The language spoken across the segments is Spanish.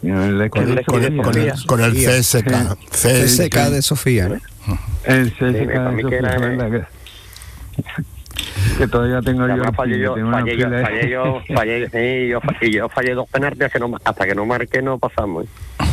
Con el CSK. CSK de Sofía, ¿no? El CSK de Sofía, ¿verdad? Que todavía tengo yo. Yo fallé 2 penaltis hasta que no marqué, no pasamos.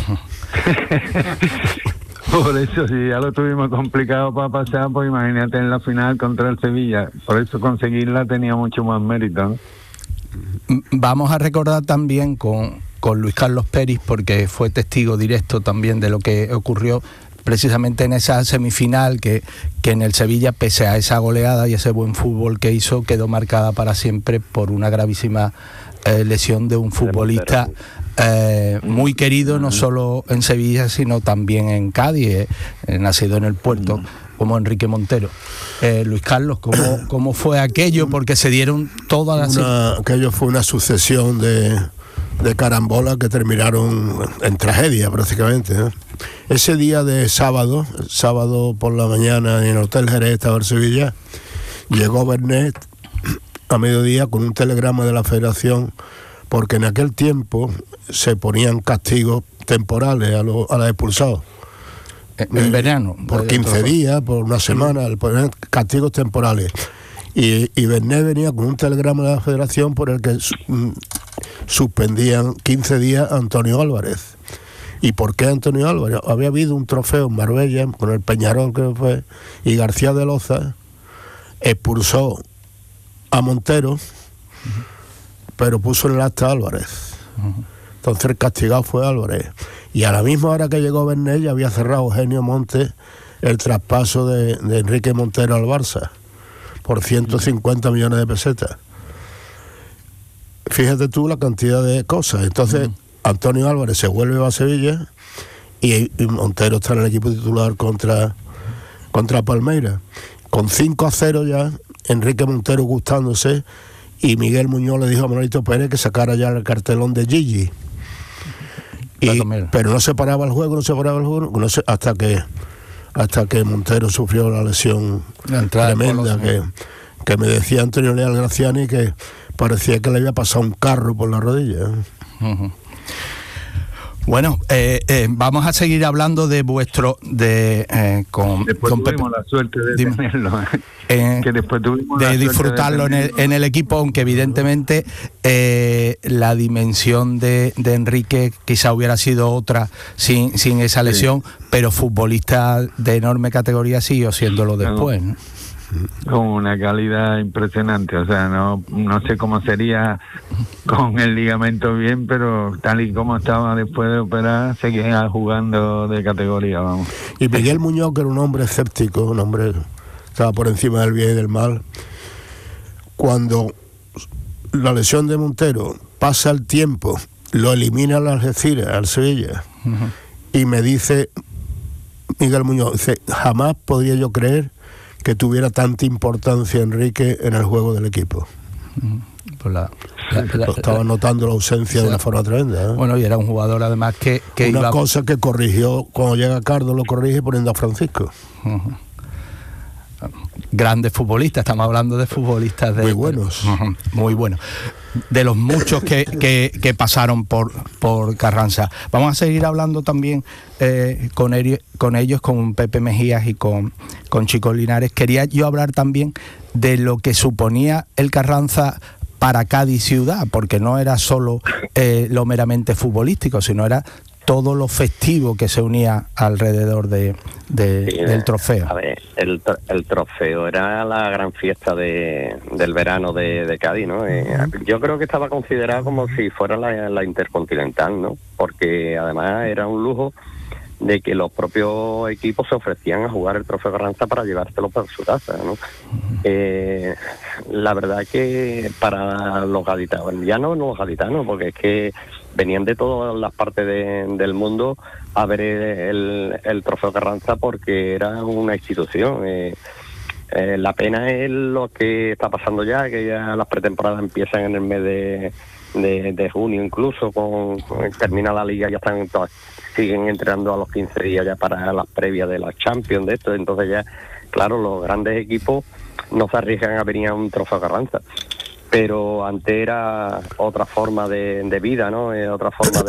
Por eso, si ya lo tuvimos complicado para pasar, pues imagínate en la final contra el Sevilla. Por eso conseguirla tenía mucho más mérito, ¿no? Vamos a recordar también con Luis Carlos Peris, porque fue testigo directo también de lo que ocurrió precisamente en esa semifinal, que en el Sevilla, pese a esa goleada y ese buen fútbol que hizo, quedó marcada para siempre por una gravísima lesión de un futbolista muy querido, no solo en Sevilla, sino también en Cádiz, nacido en el puerto, como Enrique Montero. Luis Carlos, ¿cómo fue aquello? Porque se dieron todas las... Aquello fue una sucesión de carambolas que terminaron en tragedia prácticamente, ¿no? Ese día de sábado por la mañana, en el Hotel Jerez, estaba en Sevilla, llegó Bernet a mediodía con un telegrama de la Federación, porque en aquel tiempo se ponían castigos temporales a los expulsados. En verano. Por 15 días, por una semana, ponían castigos temporales. Y Bernet venía con un telegrama de la Federación por el que suspendían 15 días a Antonio Álvarez. ¿Y por qué Antonio Álvarez? Había habido un trofeo en Marbella con el Peñarol, que fue, y García de Loza expulsó a Montero, pero puso en el acta a Álvarez. Entonces el castigado fue Álvarez. Y a la misma hora que llegó Bernet, ya había cerrado Eugenio Montes el traspaso de Enrique Montero al Barça por 150 millones de pesetas. Fíjate tú la cantidad de cosas. Entonces Antonio Álvarez se vuelve a Sevilla y Montero está en el equipo titular contra Palmeiras. Con 5-0 ya, Enrique Montero gustándose, y Miguel Muñoz le dijo a Manolito Pérez que sacara ya el cartelón de Gigi. Pero no se paraba el juego, hasta que Montero sufrió la lesión tremenda que me decía Antonio Leal Graciani, que parecía que le había pasado un carro por la rodilla. Bueno, vamos a seguir hablando de vuestro... después tuvimos la suerte de tenerlo. Que después tuvimos de disfrutarlo en el equipo, aunque evidentemente la dimensión de Enrique quizá hubiera sido otra sin esa lesión, pero futbolista de enorme categoría siguió siéndolo después, ¿no? Con una calidad impresionante, o sea, no sé cómo sería con el ligamento bien, pero tal y como estaba después de operar, seguía jugando de categoría, vamos. Y Miguel Muñoz, que era un hombre escéptico, un hombre que estaba por encima del bien y del mal, cuando la lesión de Montero pasa el tiempo, lo elimina al Algeciras, al Sevilla, y me dice Miguel Muñoz, dice, jamás podría yo creer que tuviera tanta importancia Enrique en el juego del equipo. Estaba notando la ausencia de una forma tremenda, ¿eh? Bueno, y era un jugador además que una cosa que corrigió, cuando llega Cardo lo corrige poniendo a Francisco. Grandes futbolistas, estamos hablando de futbolistas muy buenos. Muy buenos. De los muchos que pasaron por Carranza. Vamos a seguir hablando también con ellos, con Pepe Mejías y con Chico Linares. Quería yo hablar también de lo que suponía el Carranza para Cádiz ciudad, porque no era solo lo meramente futbolístico, sino era todo lo festivo que se unía alrededor del trofeo. A ver, el trofeo era la gran fiesta del verano de Cádiz, ¿no? Yo creo que estaba considerado como si fuera la Intercontinental, ¿no? Porque además era un lujo de que los propios equipos se ofrecían a jugar el trofeo Carranza para llevárselo para su casa, ¿no? La verdad que para los gaditanos, ya no los gaditanos, porque es que venían de todas las partes del mundo a ver el trofeo Carranza, porque era una institución. La pena es lo que está pasando ya, que ya las pretemporadas empiezan en el mes de junio, incluso termina la liga, ya siguen entrenando a los 15 días ya para las previas de la Champions, de esto. Entonces ya, claro, los grandes equipos no se arriesgan a venir a un trofeo Carranza, pero antes era otra forma de vida, ¿no? Otra forma